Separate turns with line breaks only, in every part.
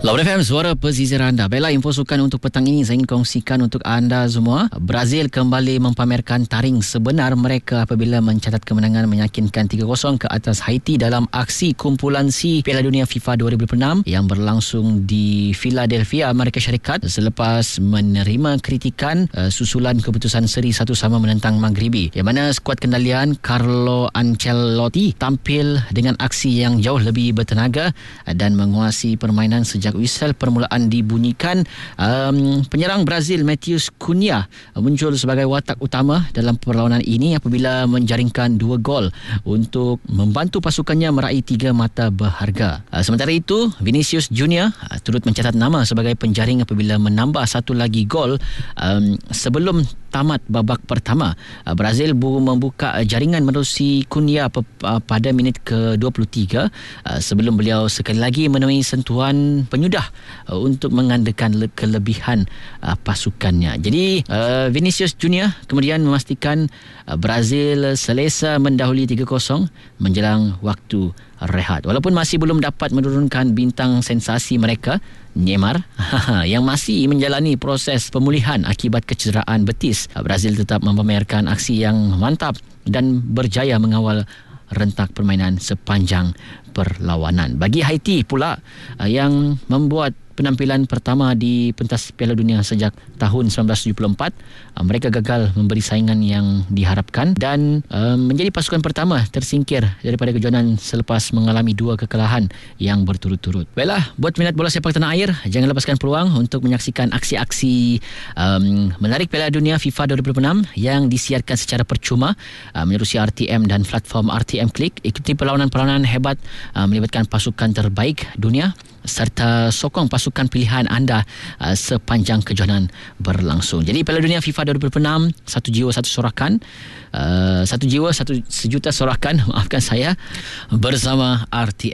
Lawan FM, suara pesisir anda. Baiklah, info sukan untuk petang ini saya ingin kongsikan untuk anda semua. Brazil kembali mempamerkan taring sebenar mereka apabila mencatat kemenangan meyakinkan 3-0 ke atas Haiti dalam aksi kumpulan C Piala Dunia FIFA 2006 yang berlangsung di Philadelphia, Amerika Syarikat selepas menerima kritikan susulan keputusan seri 1-1 menentang Maghribi, yang mana skuad kendalian Carlo Ancelotti tampil dengan aksi yang jauh lebih bertenaga dan menguasai permainan sejak whistle permulaan dibunyikan. Penyerang Brazil Matheus Cunha muncul sebagai watak utama dalam perlawanan ini apabila menjaringkan 2 gol untuk membantu pasukannya meraih 3 mata berharga. Sementara itu, Vinicius Junior turut mencatat nama sebagai penjaring apabila menambah 1 lagi gol sebelum tamat babak pertama. Brazil membuka jaringan menerusi Cunha pada minit ke-23 sebelum beliau sekali lagi menemui sentuhan penyudah untuk menggandakan kelebihan pasukannya. Jadi Vinicius Junior kemudian memastikan Brazil selesa mendahului 3-0 menjelang waktu rehat. Walaupun masih belum dapat menurunkan bintang sensasi mereka, Neymar yang masih menjalani proses pemulihan akibat kecederaan betis, Brazil tetap memamerkan aksi yang mantap dan berjaya mengawal rentak permainan sepanjang perlawanan. Bagi Haiti pula yang membuat penampilan pertama di pentas Piala Dunia sejak tahun 1974, mereka gagal memberi saingan yang diharapkan dan menjadi pasukan pertama tersingkir daripada kejohanan selepas mengalami 2 kekalahan yang berturut-turut. Baiklah, buat minat bola sepak tanah air, jangan lepaskan peluang untuk menyaksikan aksi-aksi menarik Piala Dunia FIFA 2006 yang disiarkan secara percuma menerusi RTM dan platform RTM Click. Ikuti perlawanan-perlawanan hebat melibatkan pasukan terbaik dunia serta sokong pasukan pilihan anda sepanjang kejohanan berlangsung. Jadi Piala Dunia FIFA 2006, satu jiwa satu sorakan, satu jiwa satu sejuta sorakan, maafkan saya, bersama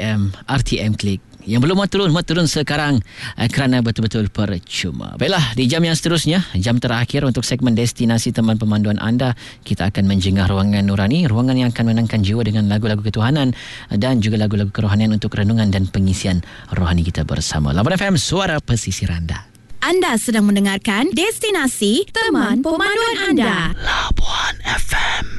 RTM Click. Yang belum mau turun sekarang kerana betul-betul percuma. Baiklah, di jam yang seterusnya, jam terakhir untuk segmen Destinasi Teman Pemanduan anda, kita akan menjengah ruangan nurani, ruangan yang akan menenangkan jiwa dengan lagu-lagu ketuhanan dan juga lagu-lagu kerohanian untuk renungan dan pengisian rohani kita bersama. Lawan FM, suara pesisir anda.
Anda sedang mendengarkan Destinasi Teman Pemanduan anda.
Labuan FM.